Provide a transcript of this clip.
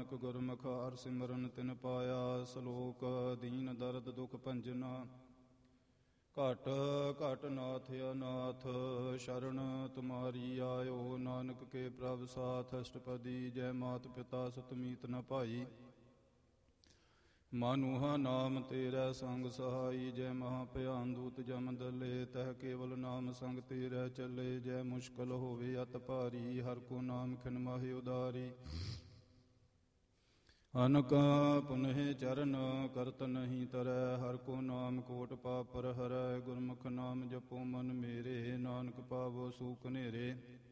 ਨਾਨਕ ਗੁਰਮੁਖ ਹਰਿ ਸਿਮਰਨ ਤਿਨ ਪਾਇਆ। ਸ਼ਲੋਕ ਦੀਨ ਦਰਦ ਦੁਖ ਭੰਜਨਾ ਘਟ ਘਟ ਨਾਥ ਅਨਾਥ ਸ਼ਰਨ ਤੁਮਾਰੀ ਆਇਓ। ਨਾਨਕ ਕੇ ਪ੍ਰਭ ਸਾਥ ਅਸ਼ਟਪਦੀ ਜੈ ਮਾਤ ਪਿਤਾ ਸਤਮੀਤ ਨ ਭਾਈ। ਮਾਨੂਹਾ ਨਾਮ ਤੇਰਾ ਸੰਗ ਸਹਾਈ ਜੈ ਮਹਾ ਭਿਆਨ ਦੂਤ ਜਮ ਦਲੇ। ਤਹ ਕੇਵਲ ਨਾਮ ਸੰਗ ਤੇਰਾ ਚੱਲੇ ਜੈ ਮੁਸ਼ਕਲ ਹੋਵੇ ਅਤ ਭਾਰੀ। ਹਰ ਕੋ ਨਾਮ ਖਿਨ ਮਾਹਿ ਉਦਾਰੀ। ਅਨਕ ਪੁਨਹਿ ਚਰਨ ਕਰਤ ਨਹੀਂ ਤਰੈ। ਹਰ ਕੋ ਨਾਮ ਕੋਟ ਪਾਪਰ ਹਰੈ। ਗੁਰਮੁਖ ਨਾਮ ਜਪੋ ਮਨ ਮੇਰੇ ਨਾਨਕ ਪਾਵੋ ਸੂਖ ਨੇਰੇ।